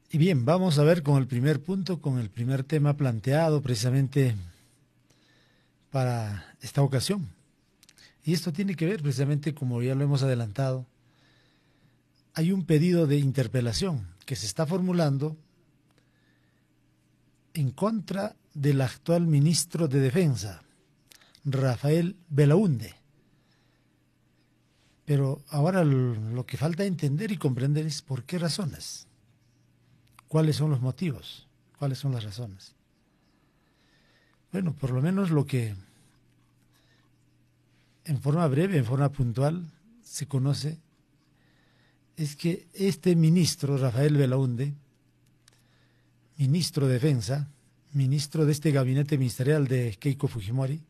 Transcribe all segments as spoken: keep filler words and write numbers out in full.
Y bien, vamos a ver con el primer punto, con el primer tema planteado precisamente para esta ocasión. Y esto tiene que ver precisamente, como ya lo hemos adelantado, hay un pedido de interpelación que se está formulando en contra del actual ministro de Defensa, Rafael Belaúnde. Pero ahora lo que falta entender y comprender es por qué razones, cuáles son los motivos, cuáles son las razones. Bueno, por lo menos lo que en forma breve, en forma puntual, se conoce es que este ministro, Rafael Belaúnde, ministro de Defensa, ministro de este gabinete ministerial de Keiko Fujimori,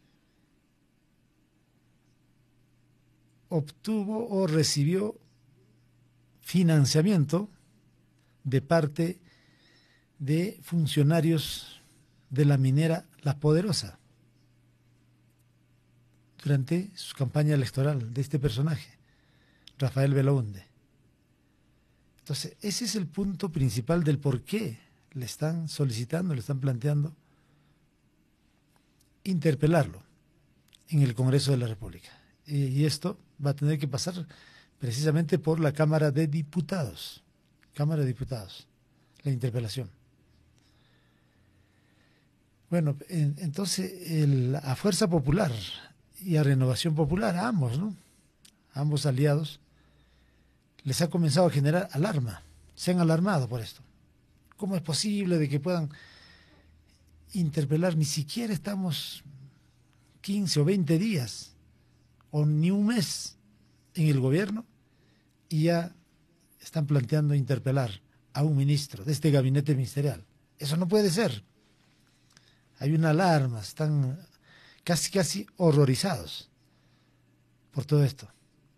obtuvo o recibió financiamiento de parte de funcionarios de la minera La Poderosa durante su campaña electoral de este personaje, Rafael Belaúnde. Entonces, ese es el punto principal del por qué le están solicitando, le están planteando interpelarlo en el Congreso de la República. Y, y esto va a tener que pasar precisamente por la Cámara de Diputados. Cámara de Diputados, la interpelación. Bueno, en, entonces el, a Fuerza Popular y a Renovación Popular, a ambos, ¿no? A ambos aliados, les ha comenzado a generar alarma. Se han alarmado por esto. ¿Cómo es posible de que puedan interpelar? Ni siquiera estamos quince o veinte días, o ni un mes en el gobierno, y ya están planteando interpelar a un ministro de este gabinete ministerial. Eso no puede ser. Hay una alarma, están casi, casi horrorizados por todo esto.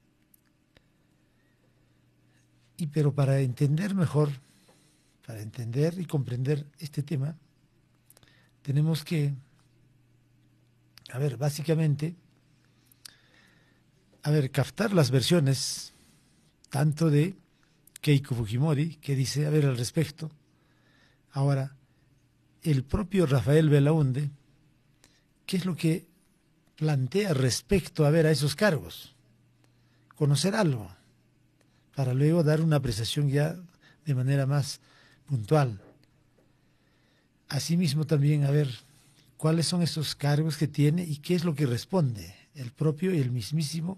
Y pero para entender mejor, para entender y comprender este tema, tenemos que, a ver, básicamente, a ver, captar las versiones tanto de Keiko Fujimori, que dice, a ver, al respecto, ahora, el propio Rafael Belaúnde, ¿qué es lo que plantea respecto, a ver, a esos cargos? Conocer algo, para luego dar una apreciación ya de manera más puntual. Asimismo también, a ver, cuáles son esos cargos que tiene y qué es lo que responde el propio y el mismísimo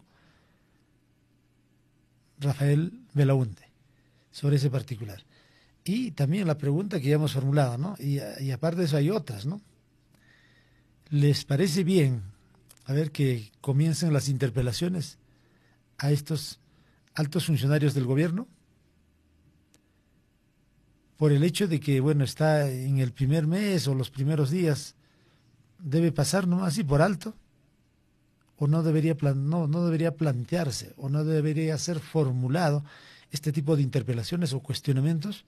Rafael Belaúnde sobre ese particular. Y también la pregunta que ya hemos formulado, ¿no? Y, y aparte de eso hay otras, ¿no? ¿Les parece bien, a ver, que comiencen las interpelaciones a estos altos funcionarios del gobierno? Por el hecho de que, bueno, está en el primer mes o los primeros días, debe pasar nomás así por alto, o no debería, plan, no, no debería plantearse, o no debería ser formulado este tipo de interpelaciones o cuestionamientos.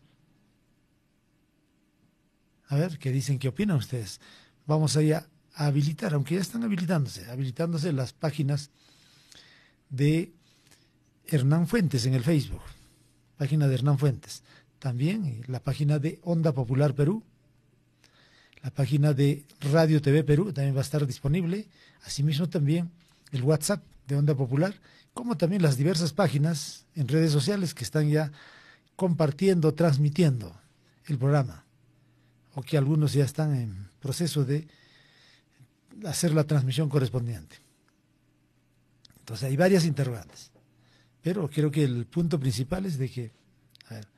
A ver, ¿qué dicen? ¿Qué opinan ustedes? Vamos ahí a, a habilitar, aunque ya están habilitándose, habilitándose las páginas de Hernán Fuentes en el Facebook, página de Hernán Fuentes. También la página de Onda Popular Perú, la página de Radio T V Perú también va a estar disponible. Asimismo también el WhatsApp de Onda Popular, como también las diversas páginas en redes sociales que están ya compartiendo, transmitiendo el programa, o que algunos ya están en proceso de hacer la transmisión correspondiente. Entonces hay varias interrogantes, pero creo que el punto principal es de que, a ver,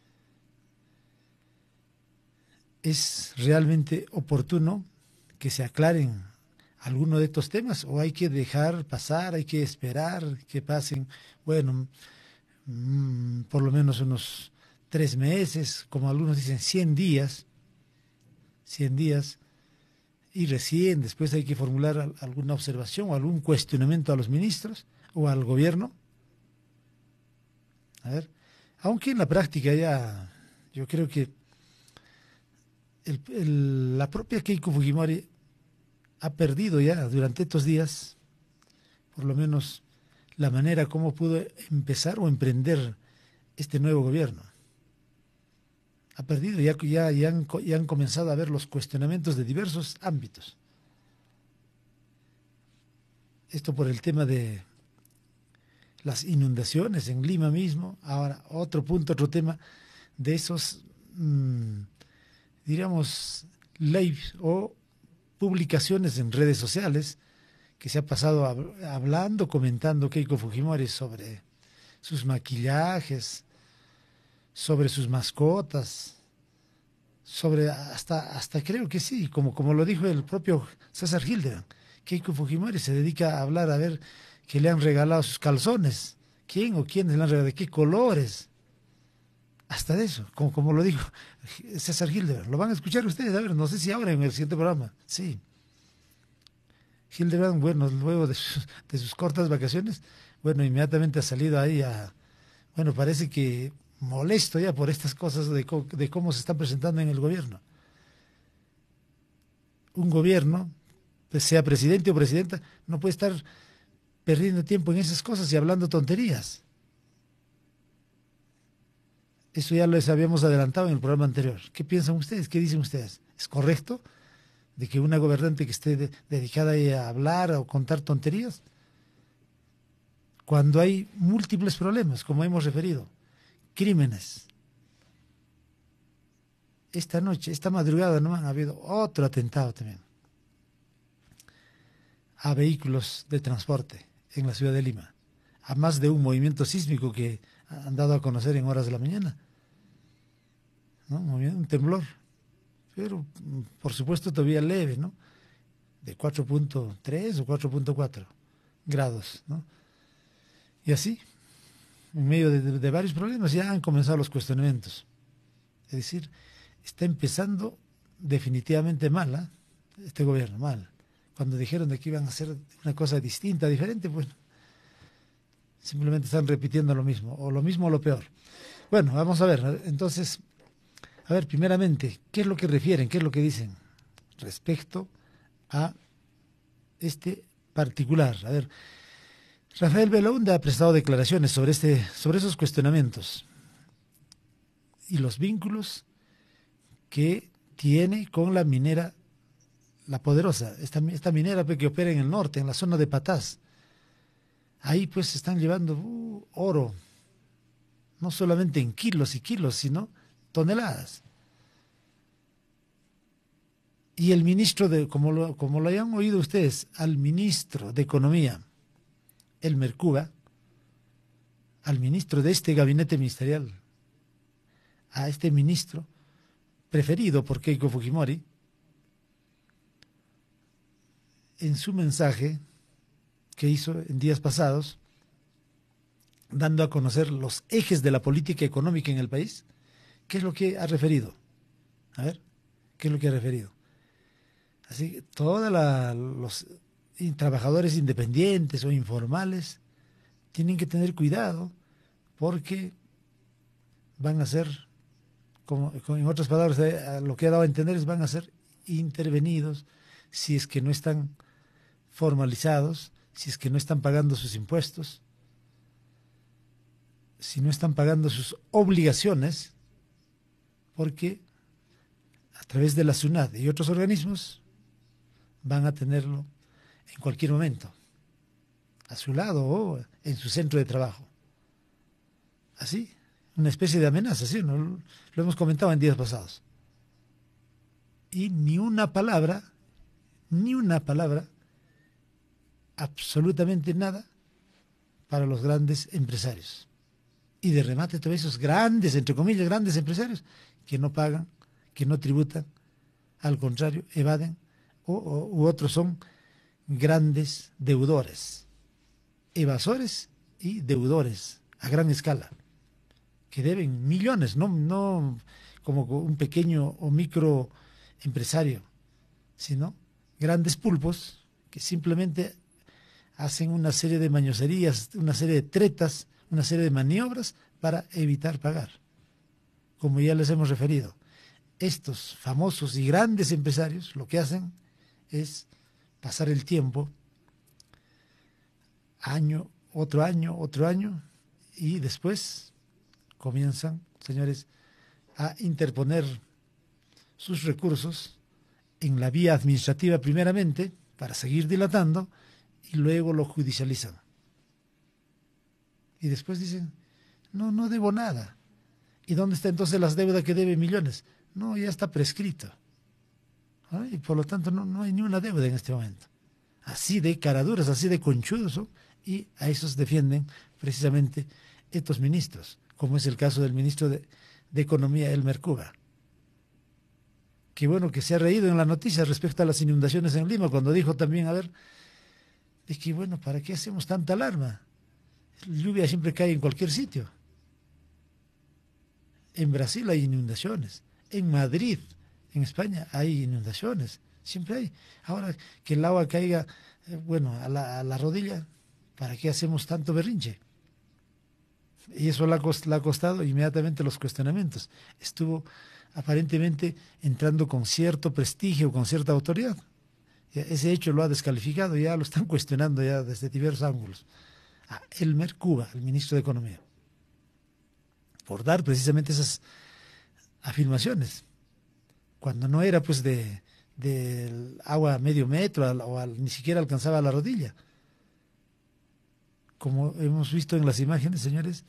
¿es realmente oportuno que se aclaren algunos de estos temas o hay que dejar pasar, hay que esperar que pasen, bueno, mmm, por lo menos unos tres meses, como algunos dicen, cien días, cien días, y recién después hay que formular alguna observación o algún cuestionamiento a los ministros o al gobierno? A ver, aunque en la práctica ya, yo creo que el, el, la propia Keiko Fujimori ha perdido ya durante estos días, por lo menos, la manera como pudo empezar o emprender este nuevo gobierno. ha perdido, ya, ya, ya, han, ya han comenzado a ver los cuestionamientos de diversos ámbitos. Esto por el tema de las inundaciones en Lima mismo. Ahora, otro punto, otro tema de esos, mmm, diríamos, lives o publicaciones en redes sociales que se ha pasado hab- hablando, comentando Keiko Fujimori sobre sus maquillajes, sobre sus mascotas, sobre hasta, hasta creo que sí, como, como lo dijo el propio César Hildebrand, Keiko Fujimori se dedica a hablar a ver que le han regalado sus calzones, quién o quiénes le han regalado, de qué colores, hasta de eso, como, como lo dijo César Hildebrand. Lo van a escuchar ustedes, a ver, no sé si ahora en el siguiente programa, sí. Hildebrand, bueno, luego de sus, de sus cortas vacaciones, bueno, inmediatamente ha salido ahí a, bueno, parece que molesto ya por estas cosas de, co- de cómo se están presentando en el gobierno. Un gobierno, pues sea presidente o presidenta, no puede estar perdiendo tiempo en esas cosas y hablando tonterías. Eso ya les habíamos adelantado en el programa anterior. ¿Qué piensan ustedes? ¿Qué dicen ustedes? ¿Es correcto de que una gobernante que esté de- dedicada ahí a hablar o contar tonterías? Cuando hay múltiples problemas, como hemos referido, crímenes. Esta noche, esta madrugada, no ha habido otro atentado también a vehículos de transporte en la ciudad de Lima, a más de un movimiento sísmico que han dado a conocer en horas de la mañana, ¿no? Un movimiento- un temblor, pero mm, por supuesto todavía leve, ¿no? De cuatro punto tres o cuatro punto cuatro grados, ¿no? Y así, en medio de, de- de varios problemas, ya han comenzado los cuestionamientos. Es decir, está empezando definitivamente mal, ¿ah? Este gobierno, mal. Cuando dijeron de que iban a hacer una cosa distinta, diferente, pues simplemente están repitiendo lo mismo, o lo mismo o lo peor. Bueno, vamos a ver, entonces, a ver, primeramente, ¿qué es lo que refieren, qué es lo que dicen respecto a este particular? A ver, Rafael Belaúnde ha prestado declaraciones sobre, este, sobre esos cuestionamientos y los vínculos que tiene con la minera La Poderosa, esta, esta minera que opera en el norte, en la zona de Patás. Ahí pues se están llevando uh, oro, no solamente en kilos y kilos, sino toneladas. Y el ministro de, como lo, como lo hayan oído ustedes, al ministro de Economía, el Mercuba, al ministro de este gabinete ministerial, a este ministro preferido por Keiko Fujimori, en su mensaje que hizo en días pasados, dando a conocer los ejes de la política económica en el país, ¿qué es lo que ha referido? A ver, ¿qué es lo que ha referido? Así que todos los trabajadores independientes o informales tienen que tener cuidado porque van a ser, como, como en otras palabras, eh, lo que ha dado a entender es van a ser intervenidos si es que no están formalizados, si es que no están pagando sus impuestos, si no están pagando sus obligaciones, porque a través de la SUNAT y otros organismos van a tenerlo en cualquier momento, a su lado o en su centro de trabajo. Así, una especie de amenaza, ¿sí? ¿No? Lo hemos comentado en días pasados. Y ni una palabra, ni una palabra, absolutamente nada, para los grandes empresarios. Y de remate todos esos grandes, entre comillas, grandes empresarios que no pagan, que no tributan, al contrario, evaden, o, o, u otros son grandes deudores, evasores y deudores a gran escala, que deben millones, no, no como un pequeño o micro empresario, sino grandes pulpos que simplemente hacen una serie de mañoserías, una serie de tretas, una serie de maniobras para evitar pagar. Como ya les hemos referido, estos famosos y grandes empresarios lo que hacen es pasar el tiempo, año, otro año, otro año, y después comienzan, señores, a interponer sus recursos en la vía administrativa primeramente, para seguir dilatando, y luego lo judicializan. Y después dicen, no, no debo nada. ¿Y dónde está entonces las deudas que debe millones? No, ya está prescrito. ¿Ah? Y por lo tanto no, no hay ni una deuda en este momento. Así de caraduras, así de conchudos, ¿no? Y a esos defienden precisamente estos ministros, como es el caso del ministro de, de Economía, Elmer Cuba. Qué bueno que se ha reído en la noticia respecto a las inundaciones en Lima, cuando dijo también, a ver, es que bueno, ¿para qué hacemos tanta alarma? La lluvia siempre cae en cualquier sitio. En Brasil hay inundaciones, en Madrid, en España hay inundaciones, siempre hay. Ahora que el agua caiga, eh, bueno, a la, a la rodilla, ¿para qué hacemos tanto berrinche? Y eso le ha, cost, le ha costado inmediatamente los cuestionamientos. Estuvo aparentemente entrando con cierto prestigio, con cierta autoridad. Ese hecho lo ha descalificado, ya lo están cuestionando ya desde diversos ángulos. A Elmer Cuba, el ministro de Economía, por dar precisamente esas afirmaciones, cuando no era pues de, de agua a medio metro o al, ni siquiera alcanzaba la rodilla. Como hemos visto en las imágenes, señores,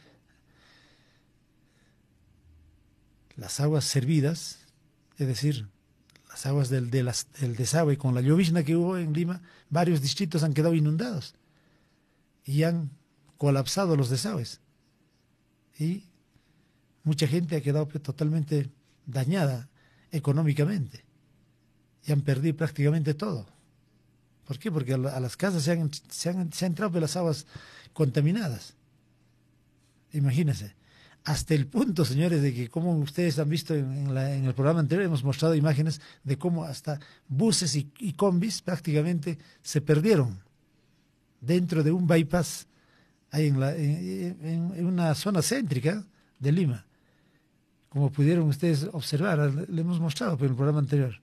las aguas servidas, es decir, las aguas del, de las, del desagüe, con la llovizna que hubo en Lima, varios distritos han quedado inundados y han colapsado los desagües. Y mucha gente ha quedado totalmente dañada económicamente y han perdido prácticamente todo. ¿Por qué? Porque a, la, a las casas se han, se, han, se han entrado de las aguas contaminadas. Imagínense. Hasta el punto, señores, de que como ustedes han visto en, en, la, en el programa anterior, hemos mostrado imágenes de cómo hasta buses y, y combis prácticamente se perdieron dentro de un bypass ahí en, la, en, en, en una zona céntrica de Lima. Como pudieron ustedes observar, le hemos mostrado en el programa anterior.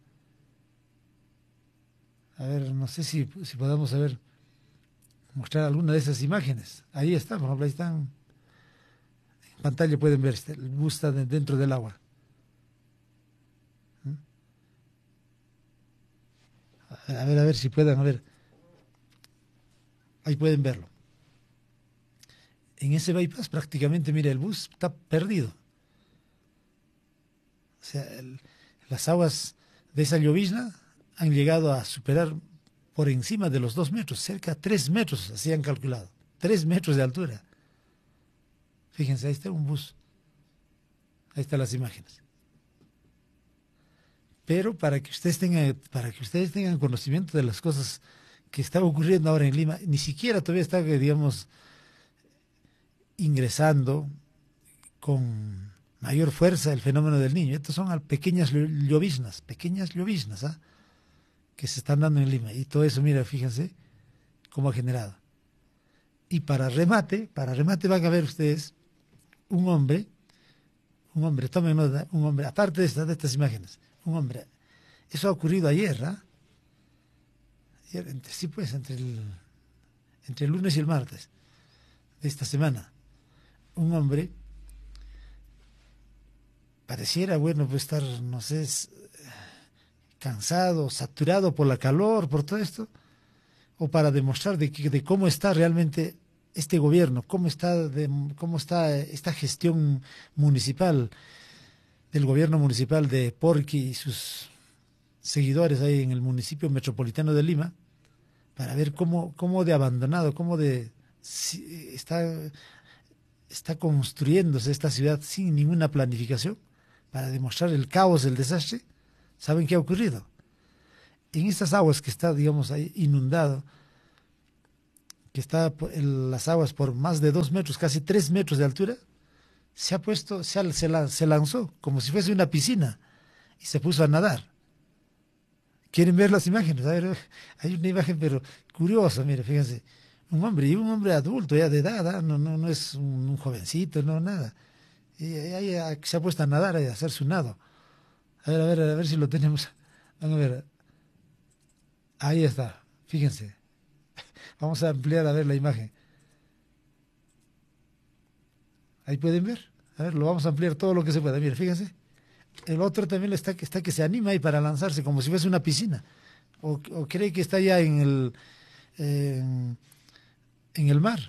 A ver, no sé si, si podamos saber mostrar alguna de esas imágenes. Ahí están, por ejemplo, ahí están. En pantalla pueden ver, el bus está dentro del agua. ¿Mm? A ver, a ver si pueden, a ver. Ahí pueden verlo. En ese bypass prácticamente, mira, el bus está perdido. O sea, el, las aguas de esa llovizna han llegado a superar por encima de los dos metros, cerca de tres metros, así han calculado. Tres metros de altura. Fíjense, ahí está un bus. Ahí están las imágenes. Pero para que ustedes tengan, para que ustedes tengan conocimiento de las cosas que están ocurriendo ahora en Lima, ni siquiera todavía está, digamos, ingresando con mayor fuerza el fenómeno del Niño. Estos son pequeñas lloviznas, pequeñas lloviznas, ¿ah? que se están dando en Lima. Y todo eso, mira, fíjense cómo ha generado. Y para remate, para remate van a ver ustedes un hombre, un hombre, tomen nota, un hombre, aparte de estas, de estas imágenes, un hombre, eso ha ocurrido ayer, ¿ah? Ayer, entre, sí, pues, entre el, entre el lunes y el martes de esta semana, un hombre pareciera, bueno, pues estar, no sé, cansado, saturado por la calor, por todo esto, o para demostrar de, de cómo está realmente este gobierno, cómo está, de, cómo está esta gestión municipal, del gobierno municipal de Porqui y sus seguidores ahí en el municipio metropolitano de Lima, para ver cómo, cómo de abandonado, cómo de si, está, está construyéndose esta ciudad sin ninguna planificación, para demostrar el caos, el desastre. ¿Saben qué ha ocurrido? En estas aguas que está, digamos, ahí inundado, que está en las aguas por más de dos metros, casi tres metros de altura, se ha puesto, se, se, la, se lanzó como si fuese una piscina y se puso a nadar. ¿Quieren ver las imágenes? A ver, hay una imagen, pero curiosa, mire, fíjense, un hombre, y un hombre adulto, ya de edad, no, no, no es un, un jovencito, no, nada. Y ahí se ha puesto a nadar, a hacer su nado. A ver, a ver, a ver si lo tenemos. Vamos a ver. Ahí está, fíjense. Vamos a ampliar a ver la imagen. Ahí pueden ver, A ver, lo vamos a ampliar todo lo que se pueda. Mira, fíjense. El otro también está, está que se anima ahí para lanzarse como si fuese una piscina. O, o cree que está ya en el, eh, en el mar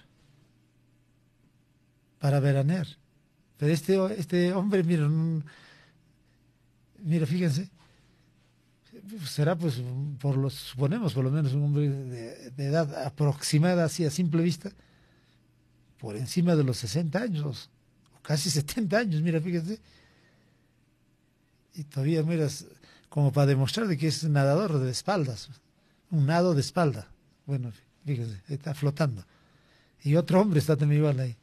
para veranear. Pero este, este hombre, mira, mira, fíjense, será pues, por lo suponemos, por lo menos un hombre de, de edad aproximada, así a simple vista, por encima de los sesenta años, o casi setenta años, mira, fíjense. Y todavía, mira, como para demostrar de que es nadador de espaldas, un nado de espalda. Bueno, fíjense, está flotando. Y otro hombre está también igual ahí.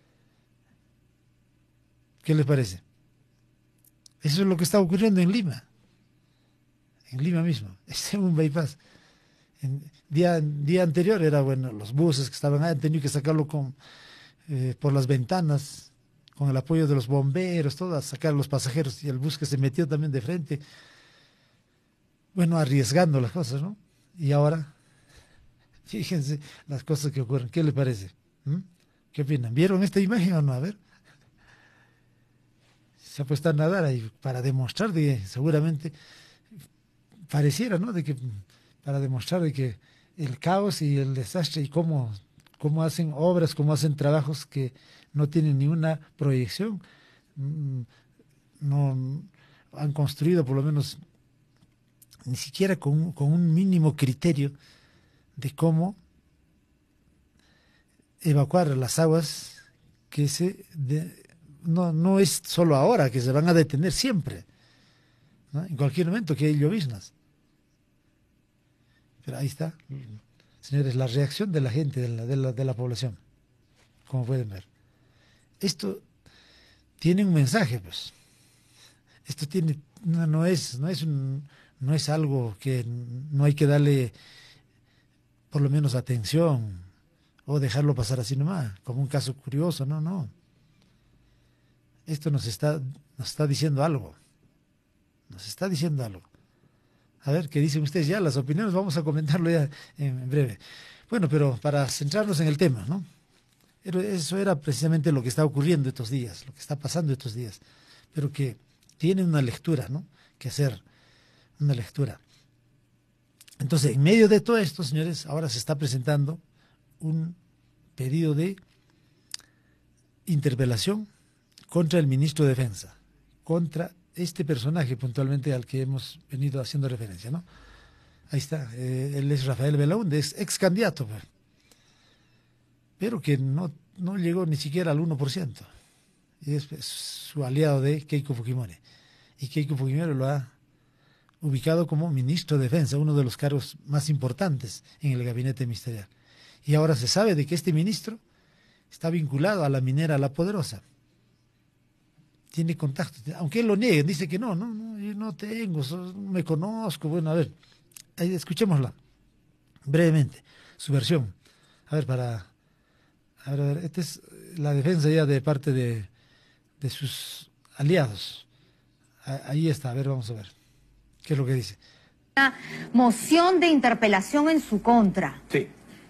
¿Qué les parece? Eso es lo que está ocurriendo en Lima. En Lima mismo. Es un bypass. En día, día anterior era, bueno, los buses que estaban ahí han tenido que sacarlo con, eh, por las ventanas, con el apoyo de los bomberos, todo, a sacar a los pasajeros. Y el bus que se metió también de frente. Bueno, arriesgando las cosas, ¿no? Y ahora, fíjense las cosas que ocurren. ¿Qué les parece? ¿Mm? ¿Qué opinan? ¿Vieron esta imagen o no? A ver. Se ha puesto a nadar ahí para demostrar de que seguramente pareciera, ¿no? De que para demostrar de que el caos y el desastre y cómo, cómo hacen obras, cómo hacen trabajos que no tienen ni una proyección, no han construido por lo menos ni siquiera con, con un mínimo criterio de cómo evacuar las aguas que se de, No, no es solo ahora que se van a detener, siempre, ¿no? En cualquier momento que hay lloviznas. Pero ahí está, señores, la reacción de la gente, de la, de la, de la población, como pueden ver. Esto tiene un mensaje, pues. Esto tiene, no, no es, no es un, no es algo que no hay que darle, por lo menos, atención o dejarlo pasar así nomás, como un caso curioso, no, no. Esto nos está, nos está diciendo algo. Nos está diciendo algo. A ver, ¿qué dicen ustedes ya? Las opiniones vamos a comentarlo ya en breve. Bueno, pero para centrarnos en el tema, ¿no? Eso era precisamente lo que está ocurriendo estos días, lo que está pasando estos días. Pero que tiene una lectura, ¿no? Que hacer, una lectura. Entonces, en medio de todo esto, señores, ahora se está presentando un pedido de interpelación contra el ministro de Defensa, contra este personaje puntualmente al que hemos venido haciendo referencia, ¿no? Ahí está, eh, él es Rafael Belaúnde, es ex candidato, pues, pero que no, no llegó ni siquiera al uno por ciento. Y es, es su aliado de Keiko Fujimori. Y Keiko Fujimori lo ha ubicado como ministro de Defensa, uno de los cargos más importantes en el gabinete ministerial. Y ahora se sabe de que este ministro está vinculado a la minera La Poderosa. Tiene contacto, aunque él lo niegue, dice que no, no, no, yo no tengo, no me conozco. Bueno, a ver, escuchémosla brevemente, su versión. A ver, para, a ver, a ver, esta es la defensa ya de parte de, de sus aliados. Ahí está, a ver, vamos a ver, qué es lo que dice. Una moción de interpelación en su contra. Sí.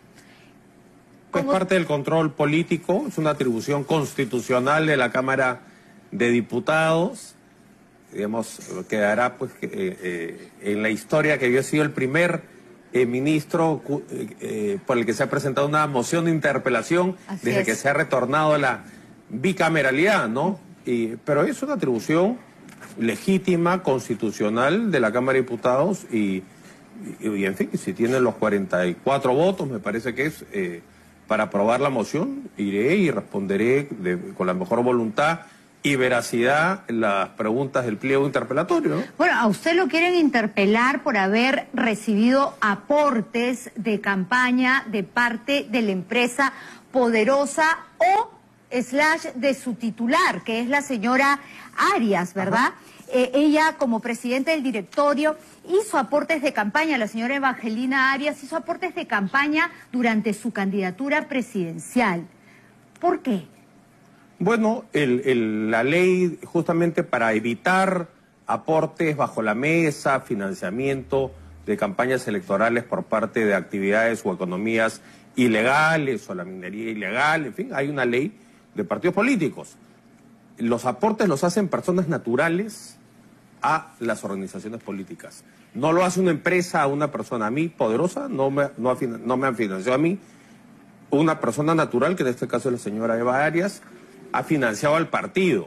Es parte del control político, es una atribución constitucional de la Cámara de Diputados, digamos, quedará pues eh, eh, en la historia que yo he sido el primer eh, ministro eh, eh, por el que se ha presentado una moción de interpelación. Así desde es. Que se ha retornado la bicameralidad, ¿no? Y, pero es una atribución legítima, constitucional de la Cámara de Diputados y, y, y en fin, si tienen los cuarenta y cuatro votos, me parece que es eh, para aprobar la moción, iré y responderé de, con la mejor voluntad y veracidad las preguntas del pliego interpelatorio, ¿no? Bueno, a usted lo quieren interpelar por haber recibido aportes de campaña de parte de la empresa Poderosa o slash de su titular, que es la señora Arias, ¿verdad? Eh, ella, como presidenta del directorio, hizo aportes de campaña, la señora Evangelina Arias hizo aportes de campaña durante su candidatura presidencial. ¿Por qué? Bueno, el, el, la ley justamente para evitar aportes bajo la mesa, financiamiento de campañas electorales por parte de actividades o economías ilegales o la minería ilegal, en fin, hay una ley de partidos políticos. los aportes los hacen personas naturales a las organizaciones políticas. No lo hace una empresa a una persona. A mí, Poderosa, no me, no, no me han financiado a mí. Una persona natural, que en este caso es la señora Eva Arias, ha financiado al partido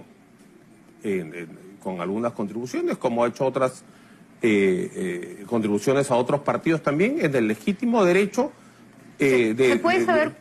en, en, con algunas contribuciones, como ha hecho otras eh, eh, contribuciones a otros partidos también, en el legítimo derecho eh, de... ¿Se puede de, saber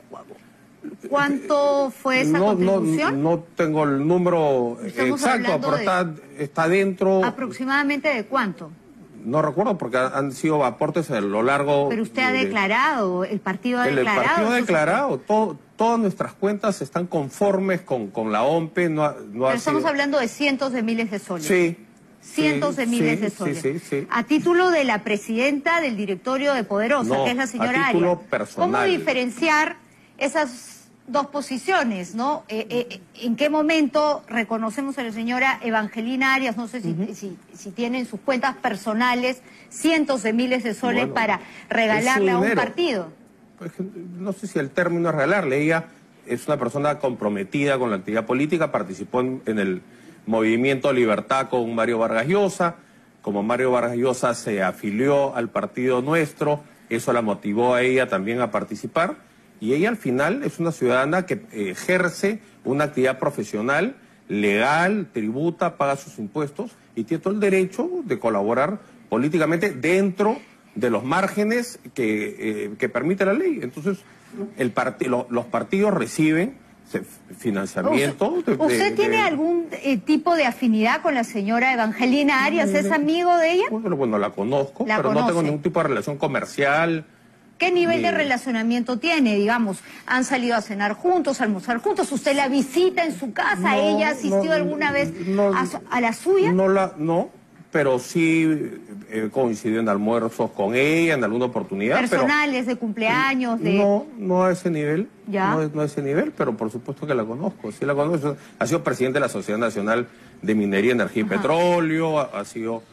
de, cuánto fue esa no, contribución? No, no tengo el número Estamos exacto, pero de... está, está dentro... ¿Aproximadamente de cuánto? No recuerdo porque han sido aportes a lo largo... Pero usted ha de, declarado, el partido ha el declarado... El partido ha declarado, todo, todas nuestras cuentas están conformes con, con la O M P. No, ha, no Pero ha estamos sido... hablando de cientos de miles de soles. Sí. Cientos sí, de miles sí, de soles. Sí, sí, sí. A título de la presidenta del directorio de Poderosa, no, que es la señora a título Arias. personal. ¿Cómo diferenciar esas dos posiciones, no? Eh, eh, ¿En qué momento reconocemos a la señora Evangelina Arias, no sé si, uh-huh. si, si tiene en sus cuentas personales cientos de miles de soles bueno, para regalarle a un partido? Pues, no sé si el término es regalarle. Ella es una persona comprometida con la actividad política, participó en, en el Movimiento Libertad con Mario Vargas Llosa. Como Mario Vargas Llosa se afilió al partido nuestro, eso la motivó a ella también a participar. Y ella al final es una ciudadana que ejerce una actividad profesional, legal, tributa, paga sus impuestos y tiene todo el derecho de colaborar políticamente dentro de los márgenes que, eh, que permite la ley. Entonces, el part lo, los partidos reciben financiamiento. ¿Usted, de, ¿usted de, tiene de... algún eh, tipo de afinidad con la señora Evangelina Arias? ¿Es amigo de ella? Bueno, bueno la conozco, ¿La pero conoce? no tengo ningún tipo de relación comercial. ¿Qué nivel de relacionamiento tiene? Digamos, ¿han salido a cenar juntos, a almorzar juntos? ¿Usted la visita en su casa? No, ¿Ella asistió no, alguna vez no, a, su, a la suya? No, la, no, pero sí eh, coincidió en almuerzos con ella en alguna oportunidad. ¿Personales, pero, de cumpleaños? De... No, no a ese nivel. ¿Ya? No, no a ese nivel, pero por supuesto que la conozco. Sí la conozco. Ha sido presidente de la Sociedad Nacional de Minería, Energía y Ajá. Petróleo. Ha, ha sido...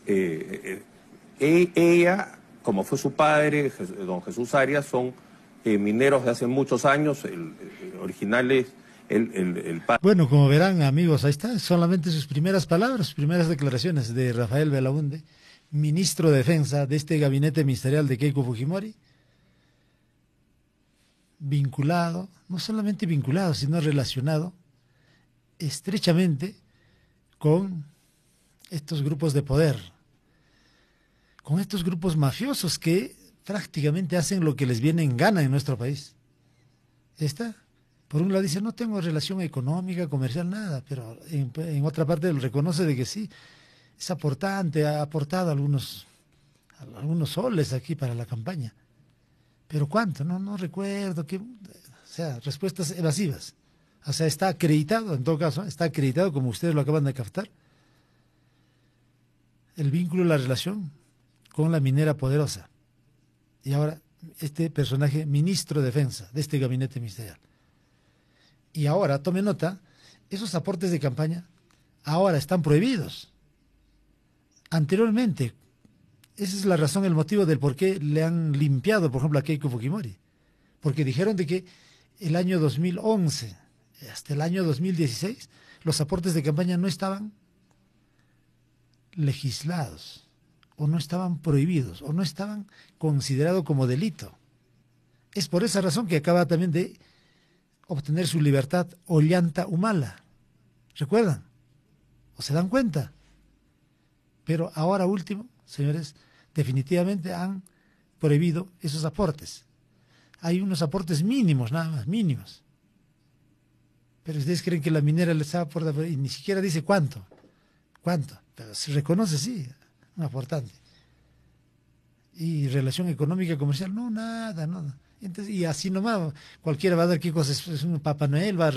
Eh, eh, ella... como fue su padre, don Jesús Arias, son eh, mineros de hace muchos años, el, el, originales, el, el, el padre. Bueno, como verán, amigos, ahí está, solamente sus primeras palabras, sus primeras declaraciones de Rafael Belaúnde, ministro de Defensa de este gabinete ministerial de Keiko Fujimori, vinculado, no solamente vinculado, sino relacionado estrechamente con estos grupos de poder, con estos grupos mafiosos que prácticamente hacen lo que les viene en gana en nuestro país. Esta, por un lado dice, no tengo relación económica, comercial, nada, pero en, en otra parte reconoce de que sí, es aportante, ha aportado algunos, algunos soles aquí para la campaña. ¿Pero cuánto? No, no recuerdo, qué, o sea, respuestas evasivas. O sea, está acreditado, en todo caso, está acreditado, como ustedes lo acaban de captar, el vínculo, la relación con la minera Poderosa. Y ahora, este personaje, ministro de Defensa de este gabinete ministerial. Y ahora, tome nota, esos aportes de campaña ahora están prohibidos. Anteriormente, esa es la razón, el motivo del por qué le han limpiado, por ejemplo, a Keiko Fujimori. Porque dijeron de que el año dos mil once hasta el año dos mil dieciséis, los aportes de campaña no estaban legislados, o no estaban prohibidos, o no estaban considerados como delito. Es por esa razón que acaba también de obtener su libertad Ollanta Humala. ¿Recuerdan? ¿O se dan cuenta? Pero ahora último, señores, definitivamente han prohibido esos aportes. Hay unos aportes mínimos, nada más, mínimos. Pero ustedes creen que la minera les aporta, y ni siquiera dice cuánto. ¿Cuánto? Pero se reconoce, sí, un aportante. Y relación económica, comercial, no, nada, nada. Entonces, y así nomás, cualquiera va a dar qué cosas, es un Papá Noel, va a